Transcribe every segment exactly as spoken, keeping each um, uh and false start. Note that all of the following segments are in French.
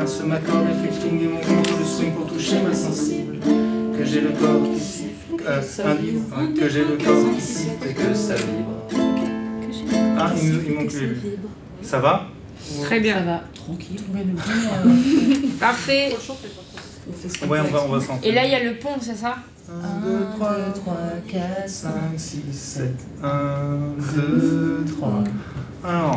Un se m'accorde le flipping et mon gros le swing pour toucher ma sensible. Que j'ai le corps qui siffle, euh, un livre, que j'ai le corps qui siffle et que ça vibre. Ah, il, il manque le... Ça va? Très bien. Ça va. Tranquille. Parfait. Ouais, on va, on va s'entendre. Et là, il y a le pont, c'est ça? un, deux, trois, quatre, cinq, six, sept. un, deux, trois. Alors.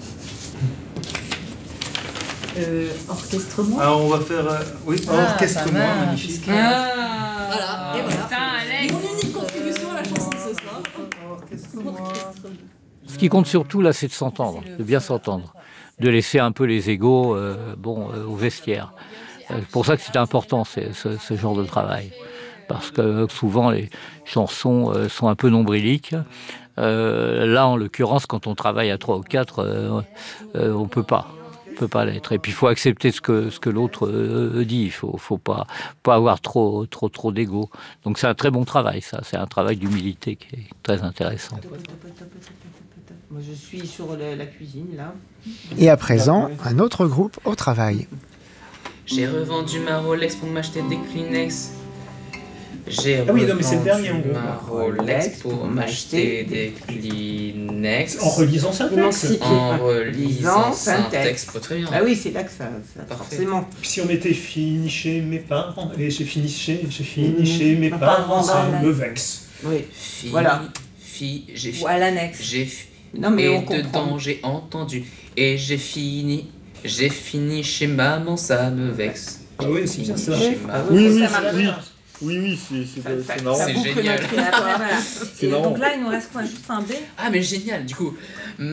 Euh, orchestrement. Alors, on va faire. Euh, oui, Ah, orchestrement, magnifique. Ah. Voilà, et voilà. Putain, Alex. Mon unique contribution à la chanson de ce soir. Orchestrement. Ce qui compte surtout, là, c'est de s'entendre, de bien s'entendre, de laisser un peu les égos euh, bon, euh, au vestiaire. C'est pour ça que c'est important, c'est, ce, ce genre de travail. Parce que souvent, les chansons euh, sont un peu nombriliques. Euh, là, en l'occurrence, quand on travaille à trois ou quatre, euh, euh, on ne peut pas. On peut pas l'être. Et puis, il faut accepter ce que, ce que l'autre euh, dit. Il ne faut, faut pas, pas avoir trop, trop, trop d'ego. Donc, c'est un très bon travail, ça. C'est un travail d'humilité qui est très intéressant. Moi, je suis sur le, la cuisine, là. Et à présent, un autre groupe au travail. J'ai revendu ma Rolex pour m'acheter des Kleenex. J'ai Ah oui, non, mais c'est le dernier, en revendu gros. ma Rolex pour m'acheter des Kleenex. En relisant ça, En relisant Syntex. Syntex. Oh, très bien. Ah oui, c'est là que ça, ça forcément. Si on mettait fini chez mes parents, et j'ai fini chez, j'ai fini chez mes parents, ça me vexe. Oui, Fille, voilà. Fille, j'ai Ou à l'annexe. J'ai fi- Non, mais et on comprend. dedans j'ai entendu. Et j'ai fini. J'ai fini chez maman, ça me vexe. Ah oui, c'est bien ça. Chez maman. Oui, oui, ça marche oui. bien. Oui, oui, c'est, c'est, Ça- c'est ça- marrant. ça C'est boucle génial. notre Et après, histoire. voilà. C'est Et marrant. donc là, il nous reste quoi? Juste un B. Ah mais génial, du coup.